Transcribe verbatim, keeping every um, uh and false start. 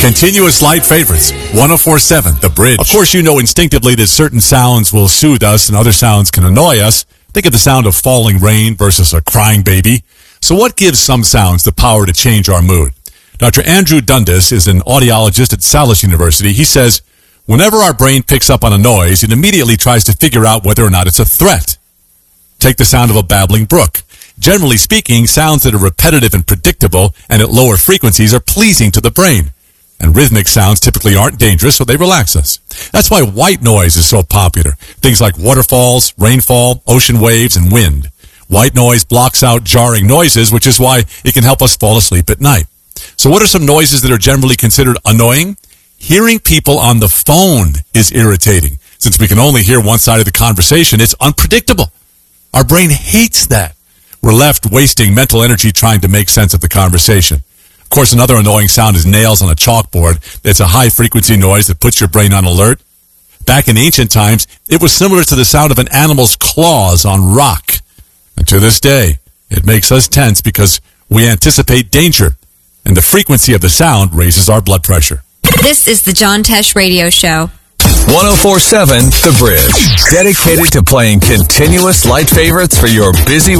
Continuous light favorites. one oh four point seven, The Bridge. Of course, you know instinctively that certain sounds will soothe us and other sounds can annoy us. Think of the sound of falling rain versus a crying baby. So what gives some sounds the power to change our mood? Doctor Andrew Dundas is an audiologist at Salus University. He says, whenever our brain picks up on a noise, it immediately tries to figure out whether or not it's a threat. Take the sound of a babbling brook. Generally speaking, sounds that are repetitive and predictable and at lower frequencies are pleasing to the brain. And rhythmic sounds typically aren't dangerous, so they relax us. That's why white noise is so popular. Things like waterfalls, rainfall, ocean waves, and wind. White noise blocks out jarring noises, which is why it can help us fall asleep at night. So what are some noises that are generally considered annoying? Hearing people on the phone is irritating. Since we can only hear one side of the conversation, it's unpredictable. Our brain hates that. We're left wasting mental energy trying to make sense of the conversation. Of course, another annoying sound is nails on a chalkboard. It's a high-frequency noise that puts your brain on alert. Back in ancient times, it was similar to the sound of an animal's claws on rock. And to this day, it makes us tense because we anticipate danger, and the frequency of the sound raises our blood pressure. This is the John Tesh Radio Show. one oh four point seven The Bridge. Dedicated to playing continuous light favorites for your busy